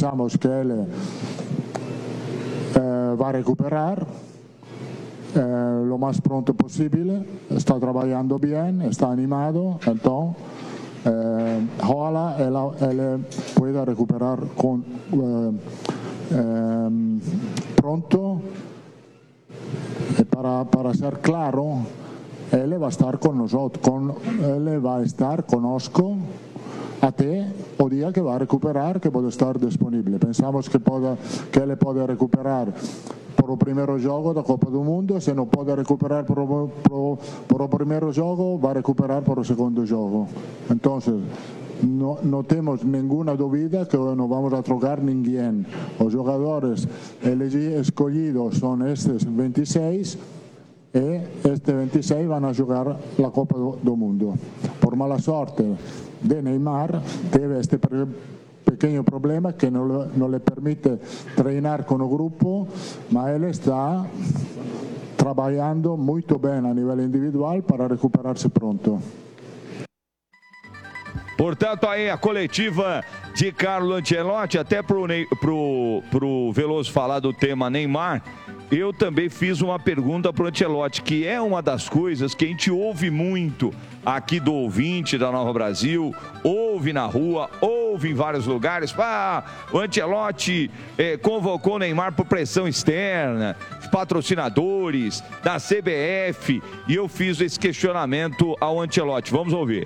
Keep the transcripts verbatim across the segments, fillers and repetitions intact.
pensamos que ele eh, vai recuperar eh, lo más pronto posible, está trabajando bien, está animado, entonces eh, ojalá él, él pueda recuperar con, eh, eh, pronto. Para, para ser claro, él va a estar con nosotros, con, él va a estar conosco a te o día que va a recuperar, que puede estar disponible. Pensamos que, puede, que él puede recuperar por el primer juego da Copa do Mundo, se no puede recuperar por, por, por el primer juego, va a recuperar por el segundo juego. Entonces, no, no tenemos ninguna duda que no vamos a trocar ninguém. Los jugadores escogidos son estos veintiséis y estos veintiséis van a jugar la Copa do Mundo. Por mala suerte de Neymar, tiene este pequeño problema que no le, no le permite treinar con el grupo, ma él está trabajando muy bien a nivel individual para recuperarse pronto. Portanto, aí a coletiva de Carlo Ancelotti, até pro, pro, pro Veloso falar do tema Neymar, eu também fiz uma pergunta pro Ancelotti, que é uma das coisas que a gente ouve muito aqui do ouvinte da Nova Brasil, ouve na rua, ouve em vários lugares. Ah, o Ancelotti eh, convocou o Neymar por pressão externa, patrocinadores, da C B F, e eu fiz esse questionamento ao Ancelotti. Vamos ouvir.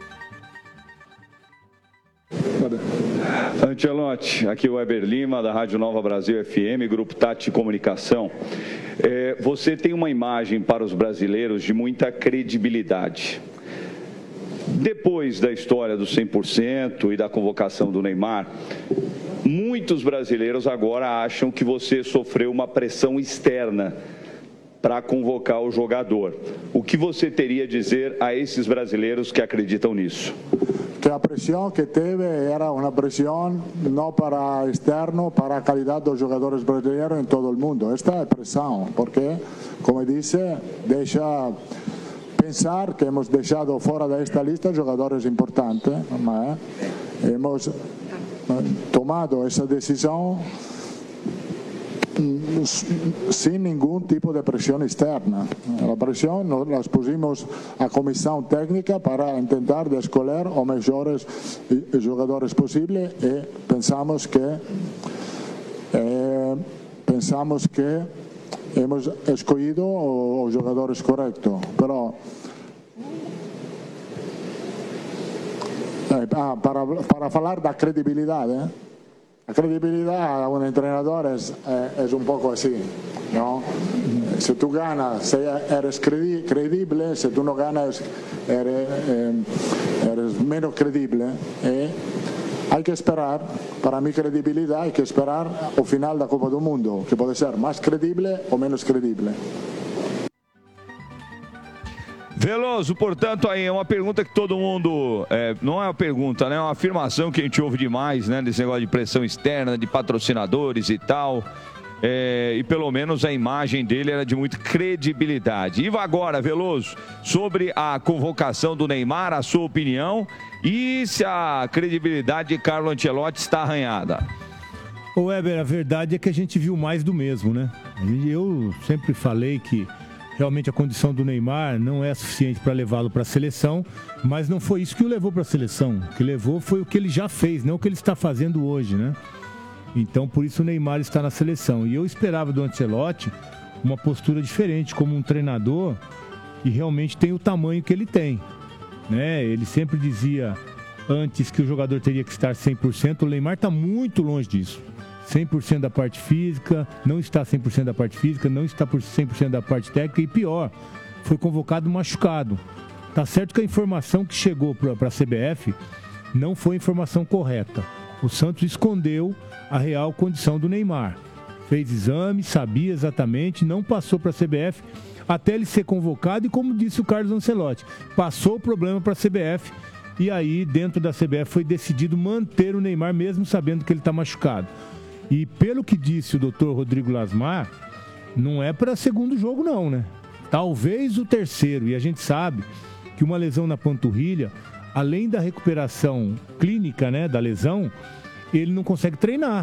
Ancelotti, aqui o Weber Lima, da Rádio Nova Brasil F M, Grupo Tati Comunicação. É, você tem uma imagem para os brasileiros de muita credibilidade. Depois da história do cem por cento e da convocação do Neymar, muitos brasileiros agora acham que você sofreu uma pressão externa para convocar o jogador. O que você teria a dizer a esses brasileiros que acreditam nisso? Que a presión que teve era una presión no para externo, para la calidad de los jugadores brasileños en todo el mundo. Esta es presión, porque, como dice, deja pensar que hemos dejado fuera de esta lista jugadores importantes, ¿no? Hemos tomado esa decisión sin ningún tipo de presión externa. La presión nos la pusimos a comisión técnica para intentar escoger los mejores jugadores posibles y pensamos que eh, pensamos que hemos escogido los jugadores correctos. Pero eh, para, para hablar de credibilidad, ¿eh? La credibilidad a un entrenador es, eh, es un poco así, ¿no? Si tú ganas, eres creíble, si tú no ganas, eres, eh, eres menos creíble. ¿eh? Hay que esperar, para mi credibilidad, hay que esperar al final de la Copa del Mundo, que puede ser más creíble o menos creíble. Veloso, portanto, aí é uma pergunta que todo mundo, é, não é uma pergunta, né? É uma afirmação que a gente ouve demais, né? Desse negócio de pressão externa, de patrocinadores e tal. É, e pelo menos a imagem dele era de muita credibilidade. E agora, Veloso, sobre a convocação do Neymar, a sua opinião e se a credibilidade de Carlo Ancelotti está arranhada. Ô Weber, a verdade é que a gente viu mais do mesmo, né? Eu sempre falei que realmente a condição do Neymar não é suficiente para levá-lo para a seleção, mas não foi isso que o levou para a seleção. O que levou foi o que ele já fez, não o que ele está fazendo hoje, né? Então, por isso o Neymar está na seleção. E eu esperava do Ancelotti uma postura diferente, como um treinador que realmente tem o tamanho que ele tem, né? Ele sempre dizia antes que o jogador teria que estar cem por cento, o Neymar está muito longe disso. cem por cento da parte física, não está cem por cento da parte física, não está por cem por cento da parte técnica e pior, foi convocado machucado. Tá certo que a informação que chegou para a C B F não foi a informação correta. O Santos escondeu a real condição do Neymar. Fez exame, sabia exatamente, não passou para a C B F até ele ser convocado e, como disse o Carlos Ancelotti, passou o problema para a C B F e aí dentro da C B F foi decidido manter o Neymar mesmo sabendo que ele está machucado. E pelo que disse o doutor Rodrigo Lasmar, não é para segundo jogo não, né? Talvez o terceiro. E a gente sabe que uma lesão na panturrilha, além da recuperação clínica, né, da lesão, ele não consegue treinar.